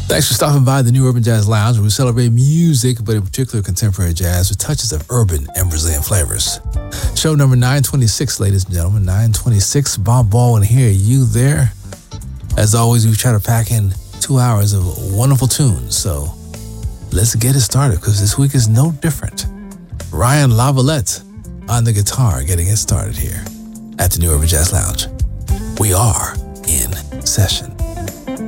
Thanks for stopping by the New Urban Jazz Lounge, where we celebrate music, but in particular contemporary jazz with touches of urban and Brazilian flavors. Show number 926, ladies and gentlemen. 926, Bob Baldwin here, you there? As always, we try to pack in 2 hours of wonderful tunes, so let's get it started, because this week is no different. Ryan Lavalette on the guitar, getting it started here at the New Urban Jazz Lounge. We are in session.